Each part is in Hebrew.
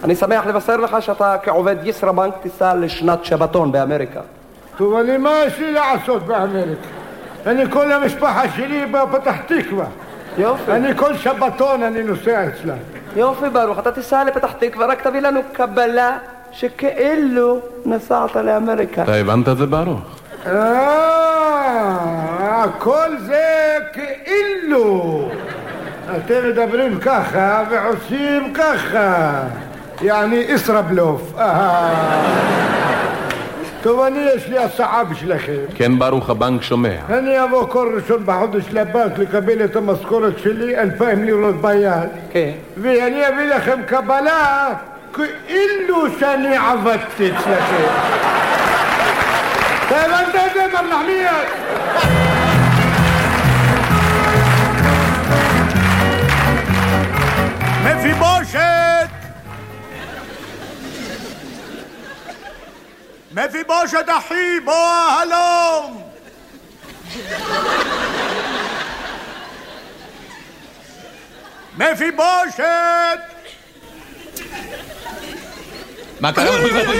אני שמח לבשר לך שאתה כעובד ישראבנק תיסע לשנת שבתון באמריקה. טוב, אני מה יש לי לעשות באמריקה? אני כל המשפחה שלי בפתח תקווה. יופי. אני כל שבתון אני נוסע אצלה. יופי ברוך, אתה תיסע לפתח תקווה, רק תביא לנו קבלה שכאילו נסעת לאמריקה. אתה הבנת את זה ברוך? כל זה כאילו. אתם מדברים ככה ועושים ככה. יעני ישראבלוף. טוב, יש לי הצעה בשבילכם. כן ברוך, הבנק שומע. אני אבוא כל ראשון בחודש לבנק לקבל את המשכורת שלי 2,000 לירות ביד. כן. ואני אביא לכם קבלה כאילו שאני עבדתי אצלכם. אתה הבנת את זה, מר נחמיאס? מפיבושת! מפיבושת אחי, בוא הלום! מפיבושת! מה קרה?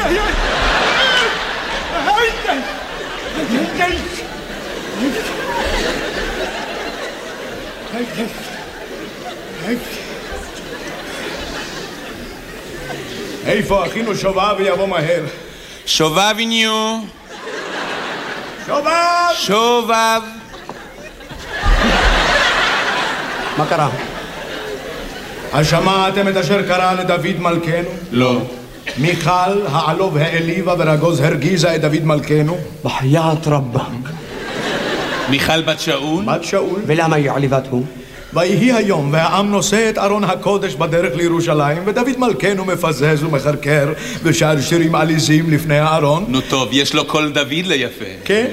איפה אחינו שובב יבוא מהר? שובביניו. שובב! שובב. מה קרה? השמעתם את אשר קרה לדוד מלכנו? לא. מיכל העלוב העליבה ורגוז הרגיזה את דוד מלכנו? בחיית רבק. מיכל בת שאול? בת שאול. ולמה היא עליבתו? ויהי היום והעם נושא את ארון הקודש בדרך לירושלים ודוד מלכנו מפזז ומחרקר ושר שירים עליזים לפני הארון. נו טוב, יש לו קול דוד ליפה. כן?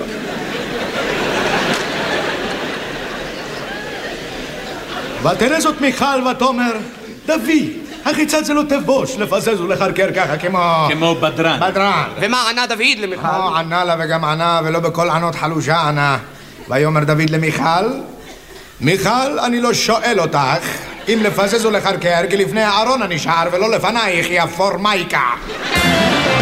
ותראה זאת מיכל ותאמר, דוד, החיצת זה לא תבוש לפזז ולחרקר ככה כמו בדרן. בדרן. ומה ענה דוד למיכל? ענה לה וגם ענה ולא בכל ענות חלושה ענה. ויאמר דוד למיכל, מיכל, אני לא שואל אותך אם לפזז ולחרקר כי לפני הארון אני שר ולא לפנייך יא פורמייקה.